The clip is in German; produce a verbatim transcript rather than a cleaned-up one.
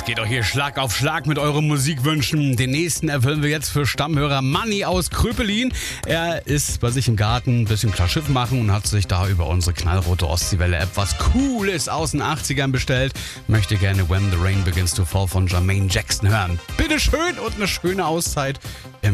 geht doch hier Schlag auf Schlag mit euren Musikwünschen. Den nächsten erfüllen wir jetzt für Stammhörer Manni aus Kröpelin. Er ist bei sich im Garten ein bisschen klar Schiff machen und hat sich da über unsere knallrote Ostseewelle-App was Cooles aus den achtzigern bestellt. Möchte gerne When the Rain Begins to Fall von Jermaine Jackson hören. Bitteschön und eine schöne Auszeit im